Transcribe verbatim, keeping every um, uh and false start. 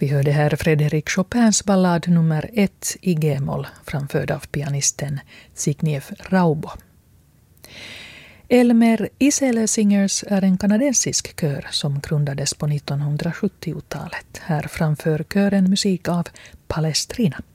Vi hörde här Frédéric Chopins ballad nummer ett i G-moll framförd av pianisten Zbigniew Raubo. Elmer Isele Singers är en kanadensisk kör som grundades på nittonhundrasjuttiotalet. Här framför kören musik av Palestrina.